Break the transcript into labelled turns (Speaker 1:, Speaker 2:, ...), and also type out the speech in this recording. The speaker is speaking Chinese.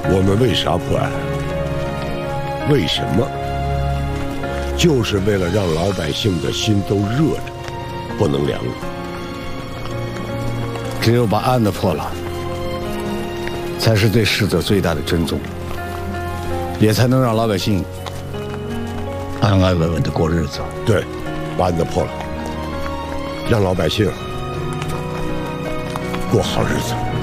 Speaker 1: 我们为啥破案？为什么？就是为了让老百姓的心都热着，不能凉了。
Speaker 2: 只有把案子破了，才是对逝者最大的尊重，也才能让老百姓安安稳稳的过日子。
Speaker 1: 对，把案子破了，让老百姓过好日子。